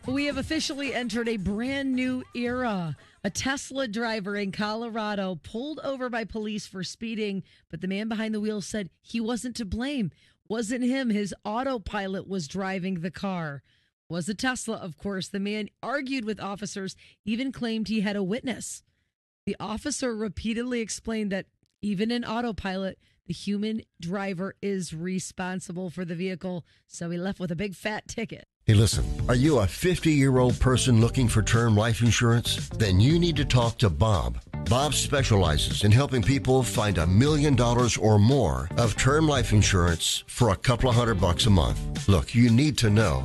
We have officially entered a brand new era. A Tesla driver in Colorado pulled over by police for speeding, but the man behind the wheel said he wasn't to blame. Wasn't him. His autopilot was driving the car. Was a Tesla, of course. The man argued with officers, even claimed he had a witness. The officer repeatedly explained that even in autopilot, the human driver is responsible for the vehicle, so he left with a big fat ticket. Hey, listen, are you a 50-year-old person looking for term life insurance? Then you need to talk to Bob. Bob specializes in helping people find $1 million or more of term life insurance for a couple of $100 a month. Look, you need to know